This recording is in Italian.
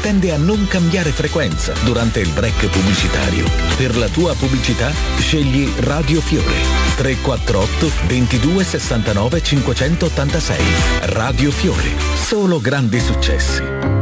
tende a non cambiare frequenza durante il break pubblicitario. Per la tua pubblicità scegli Radio Fiore 348 22 69 586. Radio Fiore, solo grandi successi.